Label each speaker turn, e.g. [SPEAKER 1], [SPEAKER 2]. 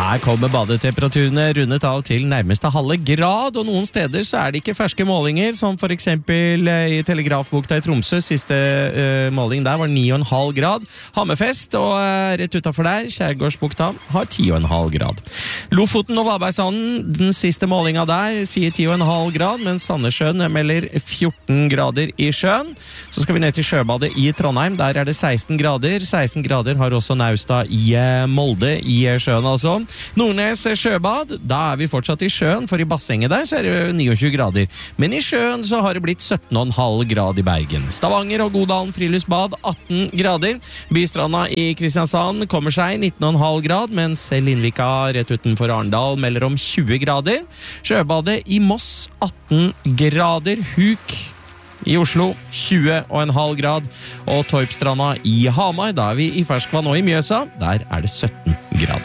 [SPEAKER 1] Her kommer badetemperaturene rundet av til nærmeste halve grad, og noen steder så det ikke ferske målinger, som for eksempel i Telegrafbukta i Tromsø. Siste måling der var 9,5 grad. Hammerfest og rett utenfor der, Skjærgårdsbukta, har 10,5 grad. Lofoten og Valbergsanden, den siste målinga der, sier 10,5 grad, mens Sandnessjøen melder 14 grader i sjøen. Så skal vi ned til sjøbadet i Trondheim, der det 16 grader. 16 grader har også Naustad i Molde i sjøen altså. Nordnes sjøbad, da vi fortsatt i sjøen, for i bassenget der så det 29 grader. Men i sjøen så har det blitt 17,5 grad i Bergen. Stavanger og Godalen friluftsbad 18 grader. Bystranda i Kristiansand kommer seg 19,5 grad, mens Lindvika rett utenfor Arendal melder om 20 grader. Sjøbadet i Moss 18 grader. Huk i Oslo 20,5 grad. Og Torpstranda i Hamar, da vi i ferskvann og i Mjøsa, der det 17 grader.